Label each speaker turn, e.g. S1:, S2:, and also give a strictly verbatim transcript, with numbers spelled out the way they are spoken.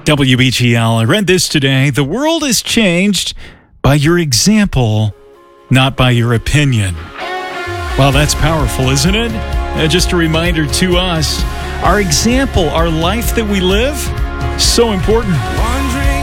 S1: W B G L. I read this today. The world is changed by your example, not by your opinion. Well, that's powerful, isn't it? Uh, just a reminder to us, our example, our life that we live, so important.